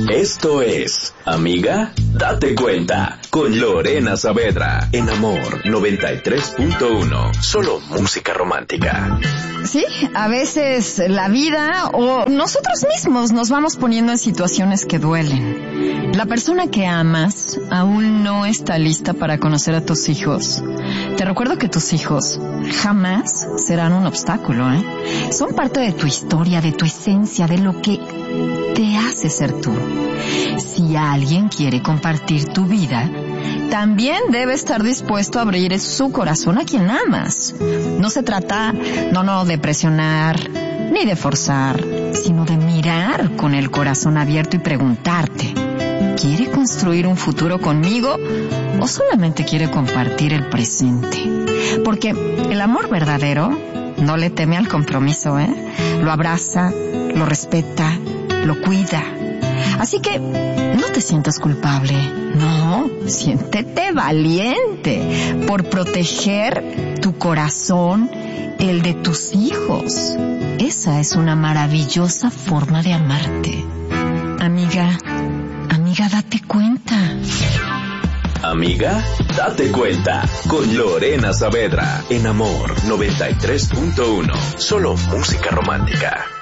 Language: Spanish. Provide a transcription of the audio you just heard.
Esto es Amiga, date cuenta, con Lorena Saavedra, en Amor 93.1, solo música romántica. Sí, a veces la vida o nosotros mismos nos vamos poniendo en situaciones que duelen. La persona que amas aún no está lista para conocer a tus hijos. Te recuerdo que tus hijos jamás serán un obstáculo, ¿eh? Son parte de tu historia, de tu esencia, de lo que te hace ser tú. Si alguien quiere compartir tu vida, también debe estar dispuesto a abrir su corazón a quien amas. No se trata, de presionar, ni de forzar, sino de mirar con el corazón abierto y preguntarte, ¿quiere construir un futuro conmigo o solamente quiere compartir el presente? Porque el amor verdadero no le teme al compromiso, ¿eh? Lo abraza, lo respeta, lo cuida. Así que no te sientas culpable, no, siéntete valiente por proteger tu corazón, el de tus hijos. Esa es una maravillosa forma de amarte. Amiga, date cuenta. Amiga, date cuenta, con Lorena Saavedra, en Amor 93.1, solo música romántica.